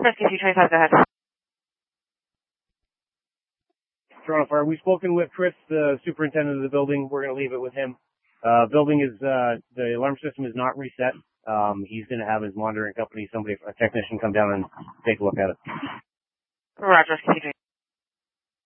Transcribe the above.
Rescue 225, go ahead. Toronto Fire, we've spoken with Chris, the superintendent of the building. We're going to leave it with him. Building is, the alarm system is not reset. He's going to have his monitoring company, a technician come down and take a look at it. Roger, Rescue 225.